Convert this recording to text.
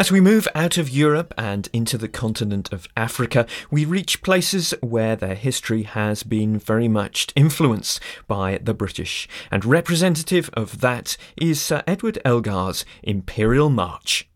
As we move out of Europe and into the continent of Africa, we reach places where their history has been very much influenced by the British. And representative of that is Sir Edward Elgar's Imperial March.